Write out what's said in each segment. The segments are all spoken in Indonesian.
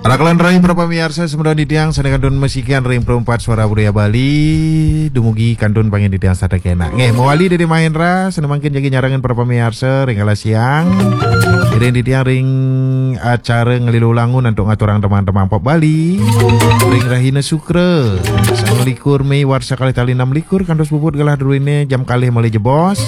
Rakalan ring para pamirsa semedon di tiang sana kantun mesikian ring perempat suara budaya Bali dumugi kantun panggil di tiang sada kena. Mewali dari Mahendra sana mangkin jadi nyarangan para pamirsa ring ala siang. Ring di tiang ring acara ngelilulangun untuk ngaturang teman-teman pop Bali. Ring Rahina Sukre. Sang likur Mei warsa kali tali 6 likur kantos puput galah dulu ini jam kali mulai jebos.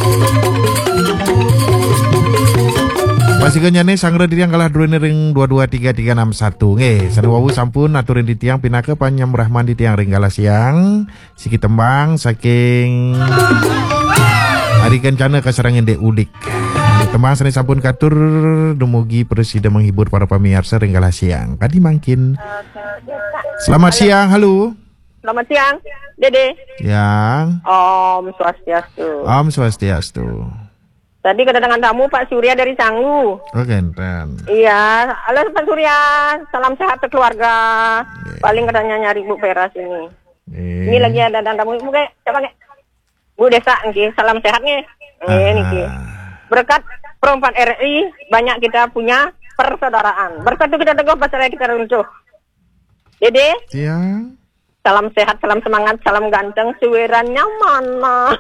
Pasikan nyane sangre di tiang kalah dulu ring 223361. Sana wawu sampun aturin di tiang pinake Panyam Rahman di tiang ring galah siang. Siki tembang saking hari kencana kaserangin de udik. Tembang sana sampun katur dumugi presiden menghibur para pamirsa ring galah siang. Kadi mangkin. Selamat siang, halo. Selamat siang, Dede. Yang. Om Swastiastu. Om Swastiastu. Tadi kedatangan tamu Pak Surya dari Canggu. Oke, enten. Iya, halo Pak Surya, salam sehat ke keluarga. Paling katanya nyari Bu Vera sini. Ini lagi ada tamu, mungkin siapa nih? Bu Desa, nih, salam sehat nih. Nih, berkat perempuan RI banyak kita punya persaudaraan. Bersatu kita teguh, bersatu kita runtuh. Dede. Iya. Salam sehat, salam semangat, salam ganteng, suwerannya mana?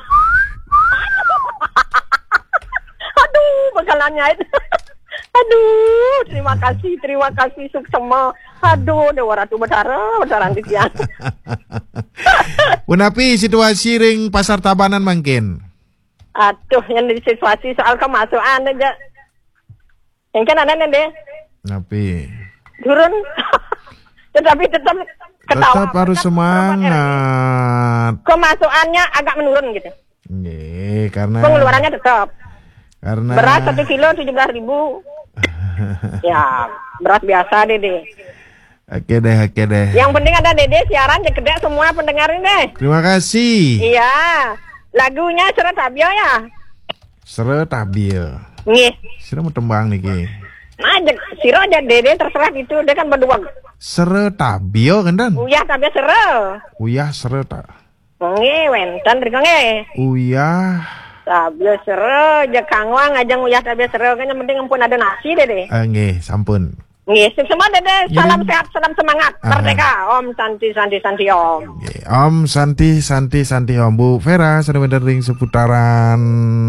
Aduh, bekalannya itu. Aduh, terima kasih suksema. Aduh, Dewa Ratu Betara di tiang. Menapi situasi ring pasar Tabanan mungkin. Aduh, yang di situasi soal kemasukan aja. Yang kan ada deh. Napi. Turun. Tetapi tetap ketawa. Tetap harus semangat. Kemasukannya agak menurun gitu. Nih, karena pengeluarannya tetap. Karena beras 1 kilo 17.000. Ya, beras biasa Dede. Oke deh. Yang penting ada Dede siaran gede semua pendengarin deh. Terima kasih. Iya. Lagunya Seretabil ya. Seretabil. Nggih. Sira mau tembang niki. Nah, sira aja Dede terserah gitu, dia kan berdua. Seretabil kan dan? Uyah tapi sere. Uyah sereta. Nggih, wenten rika nggih. Uyah Tabil sere, jakangwang ajang uyah tabil sere kan yang penting ampun ada nasi Dede. Nggih, sampun. Nggih, semua Dede, salam sehat, salam semangat, merdeka, Om Santi Om. Nggih, Om Santi Om. Bu Vera sudah mendering seputaran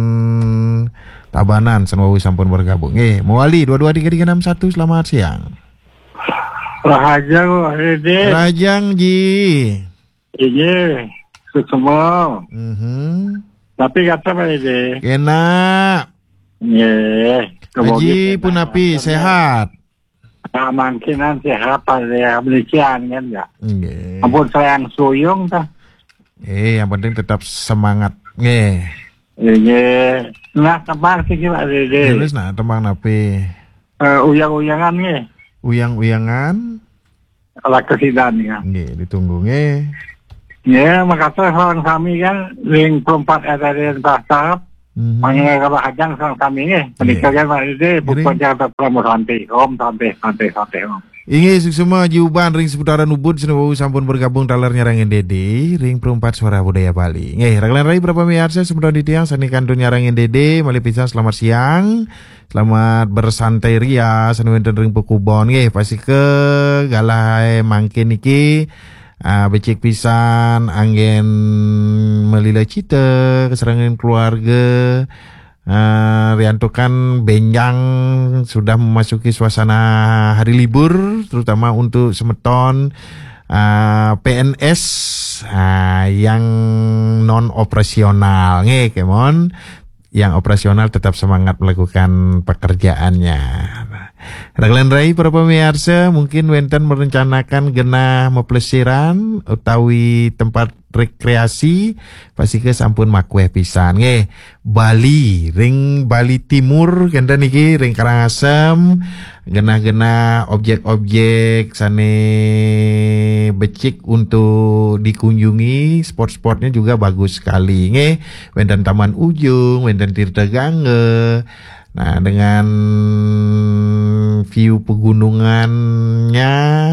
Tabanan, semoga sampun bergabung. Nggih, Mewali 223361 selamat siang. Raja Dede. Rajang Ji. Iya, semua. Tapi kata Pak Dede. Kena. Iya. Haji Punapi sehat. Mungkinan sehat pada Malaysian kan ya. Nggih. Ampun sayang suyung tah. Yang penting tetap semangat. Nggih. Iya. Nah, tebang sih Pak Dede. Terus nah tembang napi. Uyang-uyangan nih. Uyang-uyangan. Ala kesidan ya. Nggih, ditunggu nggih. Ya, makanya orang kami kan ring perempat ada di pasar. Makanya kalau ajang orang kami nih, menikahkan Pak Dede, bukan jaga promo santai, Om. Ini semua juban ring seputaran Ubud senuwu sampun bergabung talar nyarangin Dede, ring perempat suara budaya Bali. Nggih, raglan rai berapa miarsa sebelum di tiang sani kantun nyarangin Dede, mali pisan selamat siang. Selamat bersantai ria senuwun ring pekubon. Nggih, pasti ke galai mangkin iki. Becik pisan angin melila cita keserangan keluarga. Riantukan benjang sudah memasuki suasana hari libur terutama untuk semeton PNS yang non operasional nggih kemon. Yang operasional tetap semangat melakukan pekerjaannya. Raglan rai para pemirsa mungkin wenten merencanakan genah meplesiran utawi tempat rekreasi pasti ke sampun makweh pisan nggih. Bali ring Bali Timur kenda niki ring Karangasem genah-genah objek-objek sane becik untuk dikunjungi, spot-spotnya juga bagus sekali nggih. Wenten Taman Ujung, wenten Tirta Gangge. Nah, dengan view pegunungannya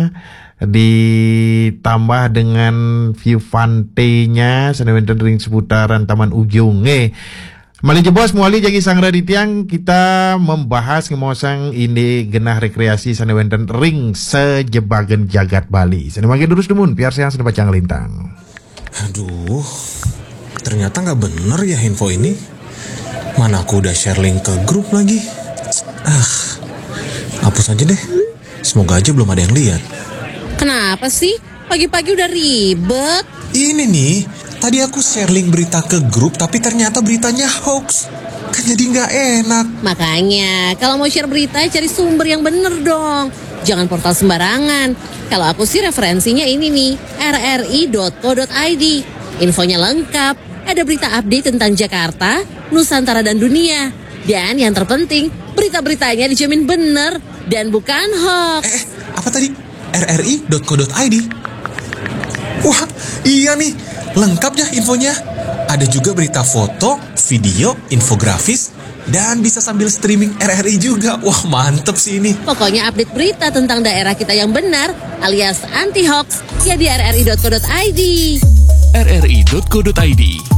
ditambah dengan view pantainya, sana wenten ring seputaran Taman Ujung. Mali jebos muali jagi sang raditiang kita membahas ngomosang ini genah rekreasi sanewenten ring sejebagen jagat Bali. Sana mangke durus demun biar saya baca ngelintang. Aduh, ternyata nggak bener ya info ini. Mana aku udah share link ke grup lagi. Hapus aja deh. Semoga aja belum ada yang lihat. Kenapa sih? Pagi-pagi udah ribet. Ini nih, tadi aku share link berita ke grup tapi ternyata beritanya hoax. Kan jadi nggak enak. Makanya, kalau mau share berita cari sumber yang bener dong. Jangan portal sembarangan. Kalau aku sih referensinya ini nih, rri.co.id. Infonya lengkap. Ada berita update tentang Jakarta, Nusantara dan dunia. Dan yang terpenting, berita-beritanya dijamin bener dan bukan hoax. Apa tadi? rri.co.id. Wah, iya nih. Lengkap ya infonya. Ada juga berita foto, video, infografis, dan bisa sambil streaming RRI juga. Wah, mantep sih ini. Pokoknya update berita tentang daerah kita yang benar alias anti-hoax ya di rri.co.id. rri.co.id